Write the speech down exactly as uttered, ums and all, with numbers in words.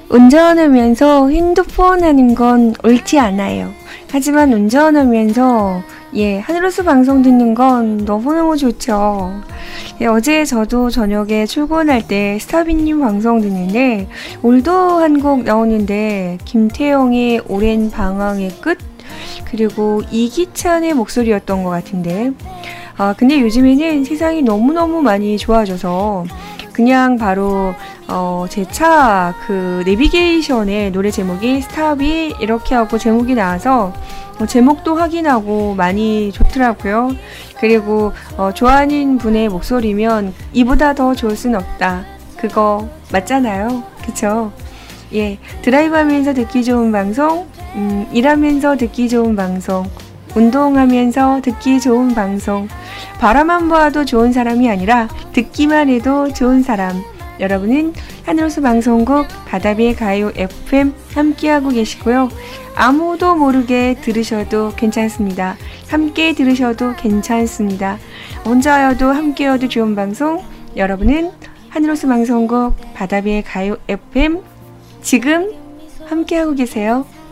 운전하면서 핸드폰 하는 건 옳지 않아요. 하지만 운전하면서 예, 하늘호수 방송 듣는 건 너무너무 좋죠. 예, 어제 저도 저녁에 출근할 때 스타비님 방송 듣는데 올도 한 곡 나오는데 김태영의 오랜 방황의 끝 그리고 이기찬의 목소리였던 것 같은데 아 근데 요즘에는 세상이 너무너무 많이 좋아져서 그냥 바로 어, 제 차 그 내비게이션에 노래 제목이 스탑이 이렇게 하고 제목이 나와서 어, 제목도 확인하고 많이 좋더라고요. 그리고 어, 좋아하는 분의 목소리면 이보다 더 좋을 순 없다. 그거 맞잖아요. 그쵸? 예, 드라이브 하면서 듣기 좋은 방송, 음, 일하면서 듣기 좋은 방송, 운동하면서 듣기 좋은 방송, 바라만 보아도 좋은 사람이 아니라 듣기만 해도 좋은 사람. 여러분은 하늘호수 방송국 바다비의 가요 에프엠 함께하고 계시고요. 아무도 모르게 들으셔도 괜찮습니다. 함께 들으셔도 괜찮습니다. 혼자여도 함께여도 좋은 방송. 여러분은 하늘호수 방송국 바다비의 가요 에프엠 지금 함께하고 계세요.